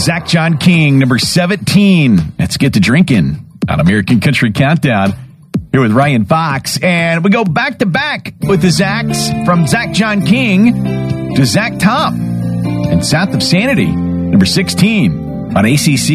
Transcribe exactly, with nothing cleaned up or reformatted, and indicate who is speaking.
Speaker 1: Zach John King, number seventeen. Let's get to drinking on American Country Countdown. Here with Ryan Fox. And we go back to back with the Zachs from Zach John King to Zach Top and South of Sanity, number sixteen on A C C.